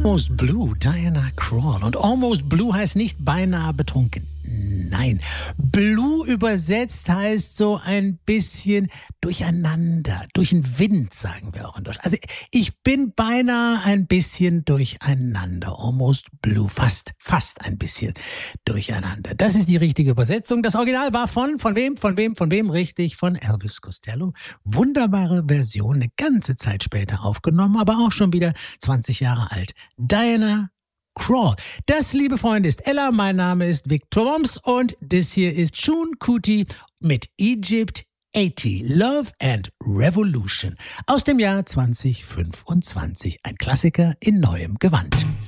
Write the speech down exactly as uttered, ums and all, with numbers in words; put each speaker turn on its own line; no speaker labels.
Almost Blue, Diana Krall. Und Almost Blue heißt nicht beinahe betrunken. Nein, Blue übersetzt heißt so ein bisschen durcheinander, durch den Wind, sagen wir auch in Deutsch. Also ich bin beinahe ein bisschen durcheinander. Almost Blue, fast, fast ein bisschen durcheinander. Das ist die richtige Übersetzung. Das Original war von, von wem, von wem, von wem? Richtig, von Elvis Costello. Wunderbare Version, eine ganze Zeit später aufgenommen, aber auch schon wieder zwanzig Jahre alt. Diana Krall. Das, liebe Freunde, ist Ella. Mein Name ist Victor Worms und das hier ist June Kuti mit Egypt achtzig, Love and Revolution aus dem Jahr zwanzig fünfundzwanzig. Ein Klassiker in neuem Gewand.